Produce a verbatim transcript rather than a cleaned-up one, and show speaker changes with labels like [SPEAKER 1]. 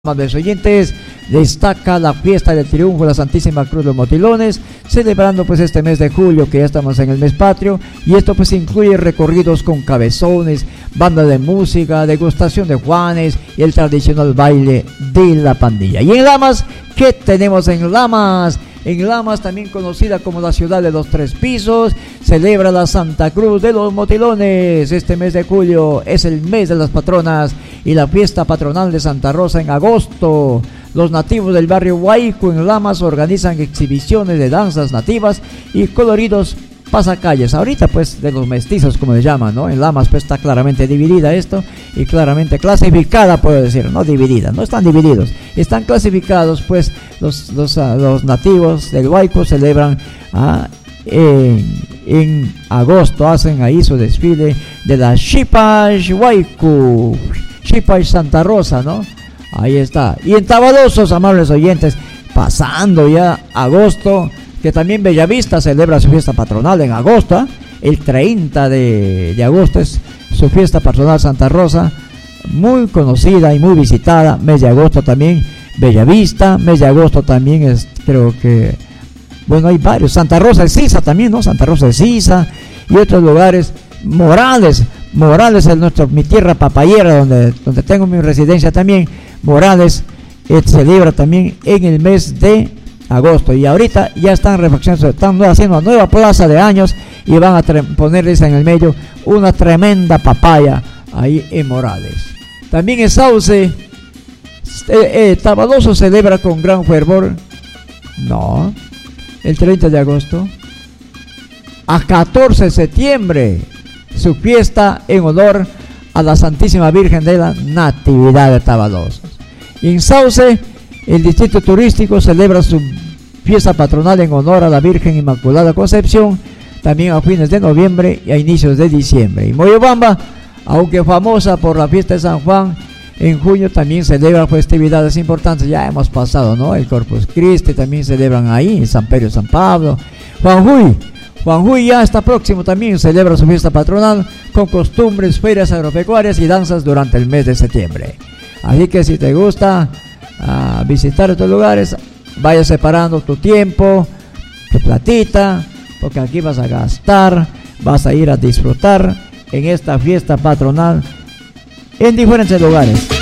[SPEAKER 1] Amables oyentes, destaca la fiesta del triunfo de la Santísima Cruz de los Motilones, celebrando pues este mes de julio, que ya estamos en el mes patrio, y esto pues incluye recorridos con cabezones, banda de música, degustación de juanes y el tradicional baile de la pandilla. Y en Lamas, ¿qué tenemos en Lamas? En Lamas, también conocida como la ciudad de los tres pisos, celebra la Santa Cruz de los Motilones. Este mes de julio es el mes de las patronas y la fiesta patronal de Santa Rosa en agosto. Los nativos del barrio Huayco en Lamas organizan exhibiciones de danzas nativas y coloridos pasacalles. Ahorita pues de los mestizos, como le llaman, ¿no? En Lamas pues está claramente dividida esto y claramente clasificada, puedo decir, no dividida, no están divididos, están clasificados pues los, los, uh, los nativos del Huayco celebran uh, en, en agosto, hacen ahí su desfile de la Xipash Huayco, Xipash Santa Rosa, ¿no? Ahí está. Y en Tabadosos, amables oyentes, pasando ya agosto, que también Bellavista celebra su fiesta patronal en agosto, ¿eh? El treinta de, de agosto es su fiesta patronal Santa Rosa, muy conocida y muy visitada. Mes de agosto también Bellavista, mes de agosto también es, creo que, bueno, hay varios, Santa Rosa de Sisa también, ¿no? Santa Rosa de Sisa y otros lugares. Morales, Morales es nuestro, mi tierra papayera, donde, donde tengo mi residencia también. Morales eh, celebra también en el mes de agosto, y ahorita ya están reflexionando, están haciendo una nueva plaza de años y van a ponerles en el medio una tremenda papaya ahí en Morales. También en Sauce, eh, eh, Tabadoso celebra con gran fervor, no, el treinta de agosto a catorce de septiembre, su fiesta en honor a la Santísima Virgen de la Natividad de Tabadosos. Y en Sauce, el distrito turístico celebra su fiesta patronal en honor a la Virgen Inmaculada Concepción, también a fines de noviembre y a inicios de diciembre. Y Moyobamba, aunque famosa por la fiesta de San Juan, en junio también celebra festividades importantes. Ya hemos pasado, ¿no? El Corpus Christi también celebran ahí, en San Pedro y San Pablo. Juanjuy, Juanjuy ya está próximo, también celebra su fiesta patronal con costumbres, ferias agropecuarias y danzas durante el mes de septiembre. Así que si te gusta a visitar estos lugares, vaya separando tu tiempo, tu platita, porque aquí vas a gastar, vas a ir a disfrutar en esta fiesta patronal en diferentes lugares.